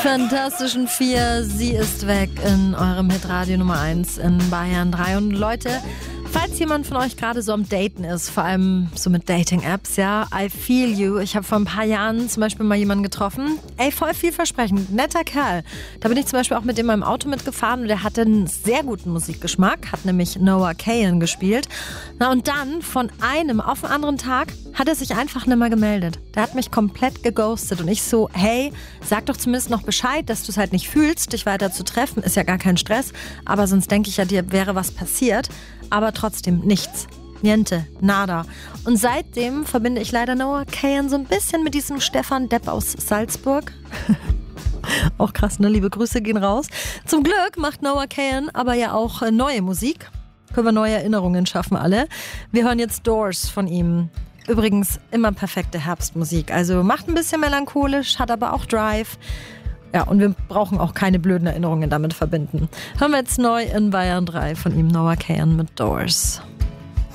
Fantastischen Vier, sie ist weg in eurem Hitradio Nummer 1 in Bayern 3. Und Leute, falls jemand von euch gerade so am Daten ist, vor allem so mit Dating-Apps, ja, I feel you. Ich habe vor ein paar Jahren zum Beispiel mal jemanden getroffen, voll vielversprechend, netter Kerl. Da bin ich zum Beispiel auch mit dem im Auto mitgefahren und der hatte einen sehr guten Musikgeschmack, hat nämlich Noah Kahan gespielt. Na und dann, von einem auf den anderen Tag, hat er sich einfach nicht mehr gemeldet. Der hat mich komplett geghostet und ich so, hey, sag doch zumindest noch Bescheid, dass du es halt nicht fühlst, dich weiter zu treffen, ist ja gar kein Stress, aber sonst denke ich ja, dir wäre was passiert, aber trotzdem nichts. Niente, nada. Und seitdem verbinde ich leider Noah Kahan so ein bisschen mit diesem Stefan Depp aus Salzburg. Auch krass, ne? Liebe Grüße gehen raus. Zum Glück macht Noah Kahan aber ja auch neue Musik. Können wir neue Erinnerungen schaffen alle. Wir hören jetzt Doors von ihm. Übrigens immer perfekte Herbstmusik. Also macht ein bisschen melancholisch, hat aber auch Drive. Ja, und wir brauchen auch keine blöden Erinnerungen damit verbinden. Hören wir jetzt neu in Bayern 3 von ihm, Noah Kahan mit Doors.